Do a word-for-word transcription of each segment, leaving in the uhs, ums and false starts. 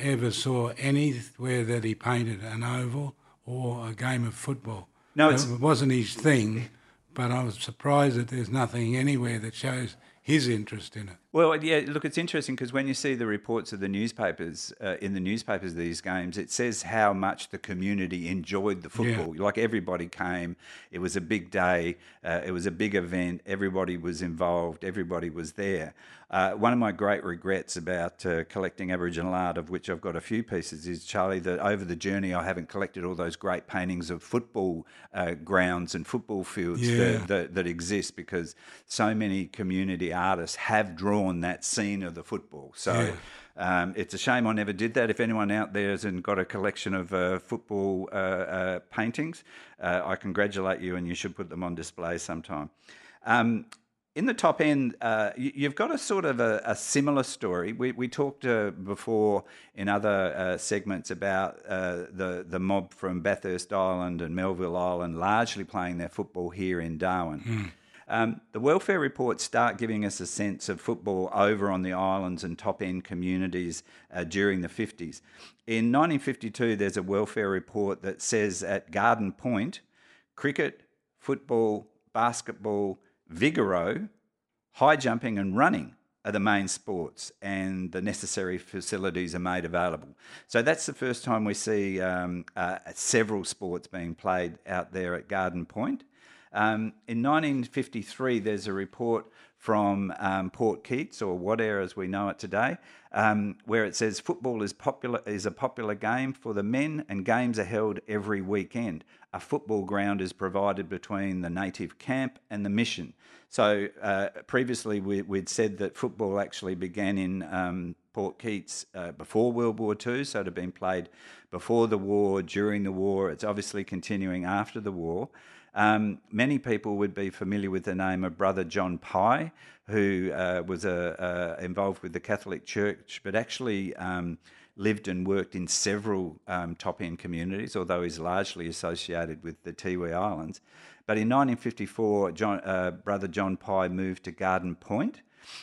ever saw anywhere that he painted an oval or a game of football. No, it's, it wasn't his thing, but I was surprised that there's nothing anywhere that shows his interest in it. Well, yeah, look, it's interesting because when you see the reports of the newspapers, uh, in the newspapers of these games, it says how much the community enjoyed the football. Yeah. Like everybody came, it was a big day, uh, it was a big event, everybody was involved, everybody was there. Uh, one of my great regrets about uh, collecting Aboriginal art, of which I've got a few pieces, is, Charlie, that over the journey I haven't collected all those great paintings of football uh, grounds and football fields yeah. that, that, that exist, because so many community artists have drawn that scene of the football. So yeah. um, it's a shame I never did that. If anyone out there has got a collection of uh, football uh, uh, paintings, uh, I congratulate you, and you should put them on display sometime. Um, In the top end, uh, you've got a sort of a, a similar story. We, we talked uh, before in other uh, segments about uh, the, the mob from Bathurst Island and Melville Island largely playing their football here in Darwin. Mm. Um, the welfare reports start giving us a sense of football over on the islands and top-end communities uh, during the fifties. In nineteen fifty-two, there's a welfare report that says at Garden Point, cricket, football, basketball, vigoro, high jumping and running are the main sports, and the necessary facilities are made available. So that's the first time we see um, uh, several sports being played out there at Garden Point. Um, in nineteen fifty-three, there's a report from um, Port Keats, or Wadair as we know it today, um, where it says football is popular is a popular game for the men, and games are held every weekend. A football ground is provided between the native camp and the mission. So uh, previously we, we'd said that football actually began in um, Port Keats uh, before World War Two, so it had been played before the war, during the war. It's obviously continuing after the war. Um, many people would be familiar with the name of Brother John Pye, who uh, was uh, uh, involved with the Catholic Church, but actually um, lived and worked in several um, top-end communities, although he's largely associated with the Tiwi Islands. But in nineteen fifty-four, John, uh, Brother John Pye moved to Garden Point,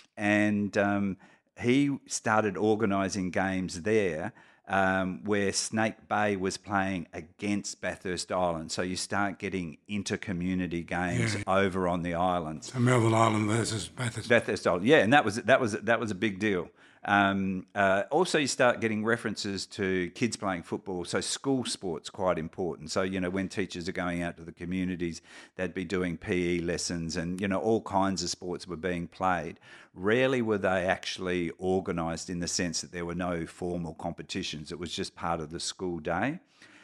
and um, he started organising games there, Um, where Snake Bay was playing against Bathurst Island. So you start getting inter-community games yeah. over on the islands. So Melville Island versus Bathurst. Bathurst Island, yeah, and that was that was that was a big deal. Um, uh, also, you start getting references to kids playing football. So school sports quite important. So you know when teachers are going out to the communities, they'd be doing P E lessons, and you know all kinds of sports were being played. Rarely were they actually organised in the sense that there were no formal competitions. It was just part of the school day.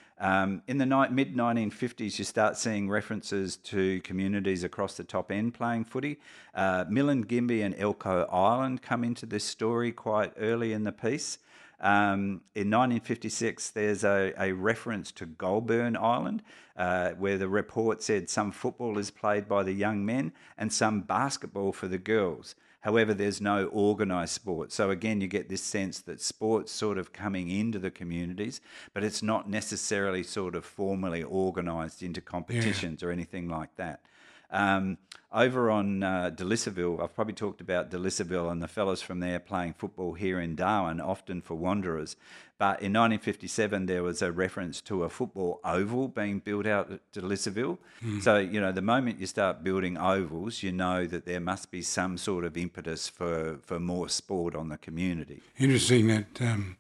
Um, in the ni- mid nineteen fifties, you start seeing references to communities across the top end playing footy. Uh, Milingimbi and Elcho Island come into this story quite early in the piece. Um, in nineteen fifty-six, there's a, a reference to Goulburn Island, uh, where the report said some football is played by the young men and some basketball for the girls. However, there's no organised sport. So again, you get this sense that sport's sort of coming into the communities, but it's not necessarily sort of formally organised into competitions yeah. or anything like that. Um, over on uh, Delisaville, I've probably talked about Delisaville and the fellas from there playing football here in Darwin, often for Wanderers. But in nineteen fifty-seven, there was a reference to a football oval being built out at Delisaville. Mm. So, you know, the moment you start building ovals, you know that there must be some sort of impetus for, for more sport on the community. Interesting that um,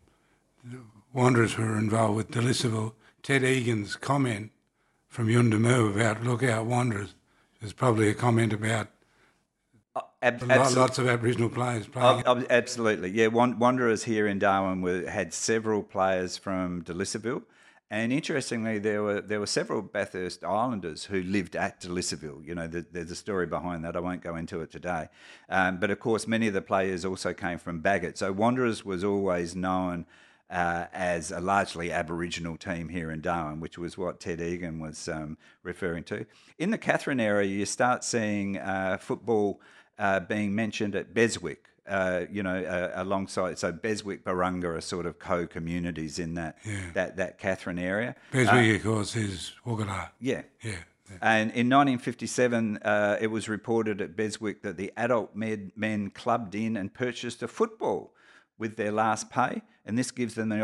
Wanderers were involved with Delisaville. Ted Egan's comment from Yuendamu about look out Wanderers. There's probably a comment about uh, ab- lots absolutely. of Aboriginal players playing. Uh, absolutely, yeah. Wanderers here in Darwin were, had several players from Delisaville, and interestingly, there were there were several Bathurst Islanders who lived at Delisaville. You know, the, there's a story behind that. I won't go into it today, um, but of course, many of the players also came from Bagot. So Wanderers was always known Uh, as a largely Aboriginal team here in Darwin, which was what Ted Egan was um, referring to. In the Katherine area, you start seeing uh, football uh, being mentioned at Beswick, uh, you know, uh, alongside. So Beswick, Barunga are sort of co-communities in that yeah. that, that Katherine area. Beswick, uh, of course, is Wagala. Yeah. Yeah. Yeah. And in nineteen fifty-seven, uh, it was reported at Beswick that the adult med- men clubbed in and purchased a football with their last pay, and this gives them the